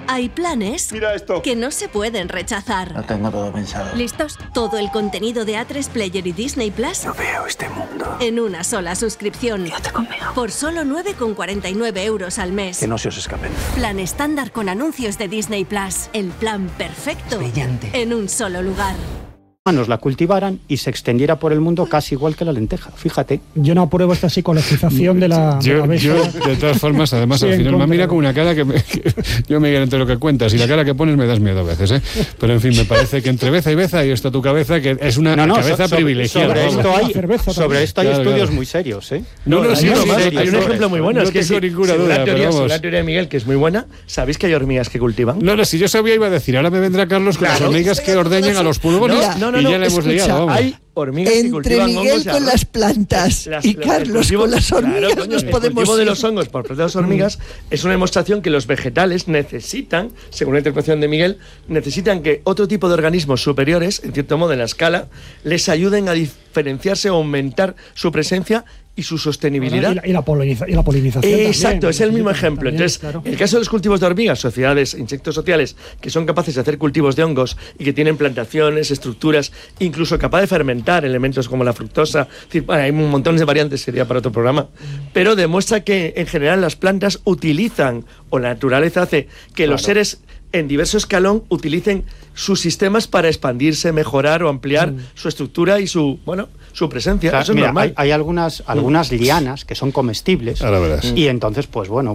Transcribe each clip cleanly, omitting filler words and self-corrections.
Hay planes Mira esto. que no se pueden rechazar. Lo tengo todo pensado. ¿Listos? Todo el contenido de A3 Player y Disney Plus No veo este mundo. en una sola suscripción. Quédate conmigo. Por solo 9,49 euros al mes. Que no se os escapen. Plan estándar con anuncios de Disney Plus. El plan perfecto. Brillante. En un solo lugar. Nos la cultivaran y se extendiera por el mundo casi igual que la lenteja, fíjate. Yo no apruebo esta psicologización de la Yo, bestia. de todas formas, además, Sí, al en final me contra. mira con una cara que yo me entre lo que cuentas y la cara que pones me das miedo a veces, ¿eh? Pero en fin, me parece que entre beza y beza ahí está tu cabeza, que es una cabeza privilegiada. Sobre esto hay Claro, estudios claro. muy serios, ¿eh? Hay un ejemplo muy bueno. No Es que tengo ninguna duda, según pero vamos. la teoría de Miguel, que es muy buena, ¿sabéis que hay hormigas que cultivan? No, si yo sabía iba a decir, ahora me vendrá Carlos con las hormigas que ordeñan a los pulgones No, y ya le hemos liado, vamos. Hay hormigas que Entre cultivan Miguel hongos. con las plantas y Carlos con las hormigas nos El podemos cultivo de ir. los hongos por parte de las hormigas es una demostración que los vegetales necesitan, según la interpretación de Miguel, necesitan que otro tipo de organismos superiores, en cierto modo en la escala, les ayuden a diferenciarse o aumentar su presencia y su sostenibilidad. Y la polinización. Exacto, también. es el mismo ejemplo. También, Entonces, claro. el caso de los cultivos de hormigas, sociedades, insectos sociales, que son capaces de hacer cultivos de hongos y que tienen plantaciones, estructuras, incluso capaz de fermentar elementos como la fructosa. Es decir, bueno, hay un montón de variantes, sería para otro programa. Pero demuestra que, en general, las plantas utilizan, o la naturaleza hace, que los seres en diverso escalón utilicen sus sistemas para expandirse, mejorar o ampliar su estructura y su presencia. O sea, Eso es mira, normal. hay algunas lianas que son comestibles Ahora verás. y entonces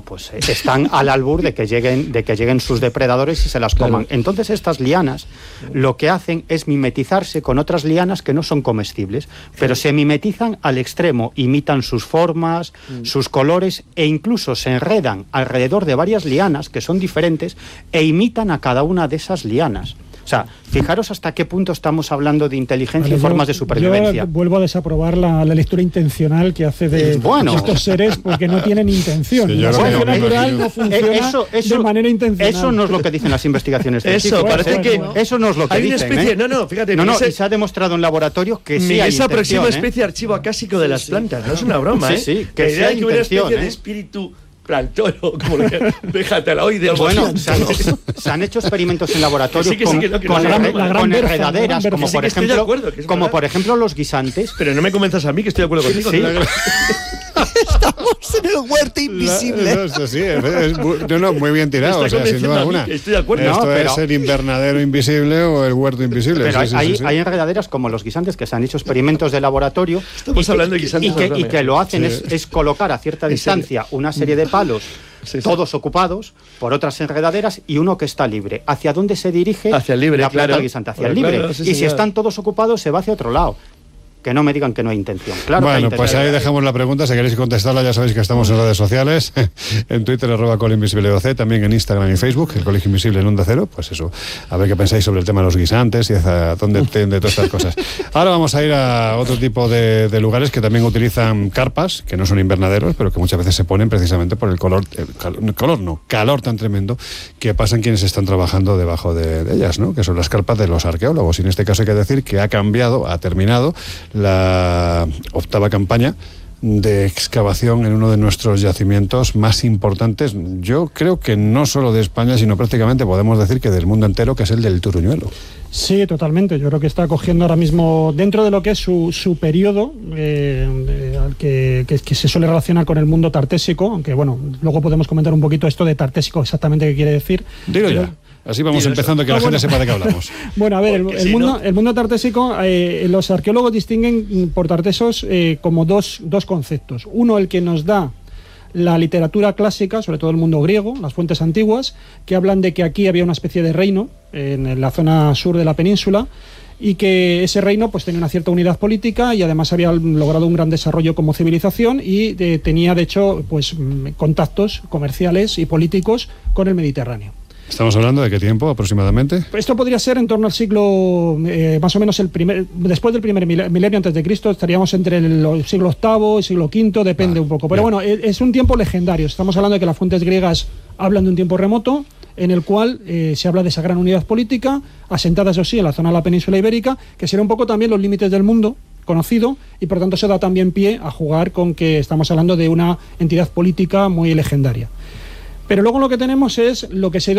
están al albur de que lleguen sus depredadores y se las coman. Entonces estas lianas lo que hacen es mimetizarse con otras lianas que no son comestibles, pero se mimetizan al extremo, imitan sus formas, sus colores e incluso se enredan alrededor de varias lianas que son diferentes e imitan a cada una de esas lianas. O sea, fijaros hasta qué punto estamos hablando de inteligencia y formas de supervivencia. Yo vuelvo a desaprobar la lectura intencional que hace de estos seres porque no tienen intención. Sí, la yo selección creo que natural no funciona de manera intencional. Eso no es lo que dicen las investigaciones Eso, científicas. parece que Eso no es lo que hay una dicen. especie, ¿eh? fíjate. Y se ha demostrado en laboratorio que sí hay esa próxima intención, especie de archivo acásico de las plantas, no es una broma, Sí, que que sí hay que hubiera una intención, especie de espíritu plantólogo, como vegetaloide. Bueno, se han hecho experimentos en laboratorio con enredaderas, como por ejemplo los guisantes. Pero no me convenzas a mí, que estoy de acuerdo contigo. Sí. Estamos en el huerto invisible. Esto sí, muy bien tirado, sin duda alguna. Estoy de acuerdo. Esto es el invernadero invisible o el huerto invisible. Pero hay enredaderas como los guisantes que se han hecho experimentos de laboratorio. Estamos hablando de guisantes. Y que lo hacen es colocar a cierta distancia una serie de palos, todos ocupados por otras enredaderas y uno que está libre. ¿Hacia dónde se dirige hacia el libre, la planta claro. guisante? Hacia el libre. Claro, sí, y si señor. están todos ocupados, se va hacia otro lado. Que no me digan que no hay intención. Claro bueno, que hay intención. pues ahí dejamos la pregunta. Si queréis contestarla, ya sabéis que estamos en redes sociales. En Twitter, @ColeInvisibleOC, también en Instagram y Facebook, el Colegio Invisible en Onda Cero. Pues eso, a ver qué pensáis sobre el tema de los guisantes y hacia dónde tienden todas estas cosas. Ahora vamos a ir a otro tipo de lugares que también utilizan carpas, que no son invernaderos, pero que muchas veces se ponen precisamente por el calor tan tremendo que pasan quienes están trabajando debajo de ellas, ¿no? Que son las carpas de los arqueólogos. Y en este caso hay que decir que ha terminado la 8ª campaña de excavación en uno de nuestros yacimientos más importantes, yo creo que no solo de España, sino prácticamente podemos decir que del mundo entero, que es el del Turuñuelo. Sí, totalmente. Yo creo que está cogiendo ahora mismo, dentro de lo que es su periodo, al que se suele relacionar con el mundo tartésico, aunque bueno, luego podemos comentar un poquito esto de tartésico, exactamente qué quiere decir. Dilo ya. Así vamos empezando, que la gente sepa de qué hablamos. Bueno, a ver, el mundo tartésico, los arqueólogos distinguen por tartesos como dos conceptos. Uno, el que nos da la literatura clásica, sobre todo el mundo griego, las fuentes antiguas, que hablan de que aquí había una especie de reino en la zona sur de la península y que ese reino pues tenía una cierta unidad política y además había logrado un gran desarrollo como civilización y tenía de hecho pues contactos comerciales y políticos con el Mediterráneo. ¿Estamos hablando de qué tiempo aproximadamente? Esto podría ser en torno al siglo, más o menos después del primer milenio antes de Cristo, estaríamos entre el siglo VIII y siglo V, depende un poco. Pero bueno, es un tiempo legendario. Estamos hablando de que las fuentes griegas hablan de un tiempo remoto, en el cual se habla de esa gran unidad política, asentada eso sí en la zona de la península ibérica, que será un poco también los límites del mundo conocido, y por tanto se da también pie a jugar con que estamos hablando de una entidad política muy legendaria. Pero luego lo que tenemos es lo que se